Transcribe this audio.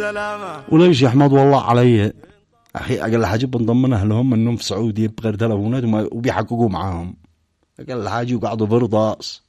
ولا يجي أحمد والله علي أخي أقل حاجة بنضمنها لهم أنهم في سعودية بغير تلفونات وبيحققوا معاهم. أقل حاجة وقعدوا برضاس